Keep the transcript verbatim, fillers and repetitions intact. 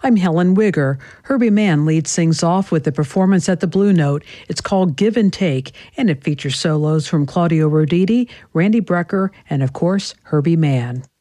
I'm Helen Wigger. Herbie Mann lead sings off with the performance at the Blue Note. It's called Give and Take, and it features solos from Claudio Roditi, Randy Brecker, and of course, Herbie Mann.